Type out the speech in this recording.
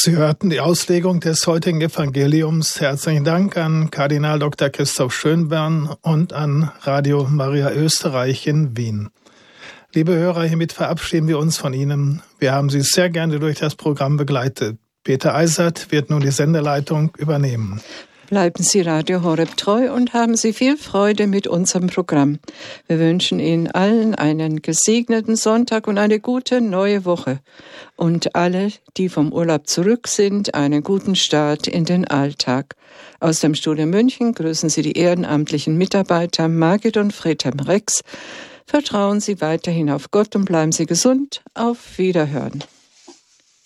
Sie hörten die Auslegung des heutigen Evangeliums. Herzlichen Dank an Kardinal Dr. Christoph Schönborn und an Radio Maria Österreich in Wien. Liebe Hörer, hiermit verabschieden wir uns von Ihnen. Wir haben Sie sehr gerne durch das Programm begleitet. Peter Eisert wird nun die Sendeleitung übernehmen. Bleiben Sie Radio Horeb treu und haben Sie viel Freude mit unserem Programm. Wir wünschen Ihnen allen einen gesegneten Sonntag und eine gute neue Woche. Und alle, die vom Urlaub zurück sind, einen guten Start in den Alltag. Aus dem Studio München grüßen Sie die ehrenamtlichen Mitarbeiter Margit und Friedhelm Rex. Vertrauen Sie weiterhin auf Gott und bleiben Sie gesund. Auf Wiederhören.